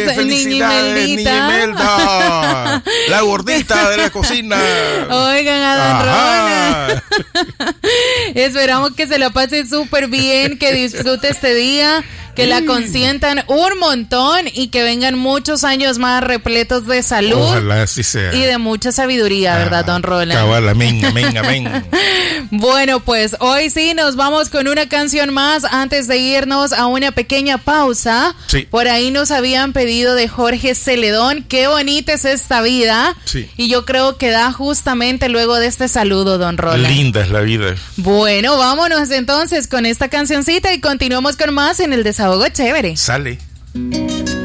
Felicidades, Niña Imelda. La gordita de la cocina. Oigan a Don Ronald. Esperamos que se la pase súper bien, que disfrute este día, que la consientan un montón y que vengan muchos años más repletos de salud. Ojalá así sea. Y de mucha sabiduría, ¿verdad, Don Ronald? Cabal, amén, amén, amén. Bueno, pues hoy sí nos vamos con una canción más antes de irnos a una pequeña pausa. Sí. Por ahí nos habían pedido de Jorge Celedón, qué bonita es esta vida. Sí. Y yo creo que da justamente luego de este saludo, Don Roland. Linda es la vida. Bueno, vámonos entonces con esta cancioncita y continuamos con más en el Desahogo Chévere. Sale.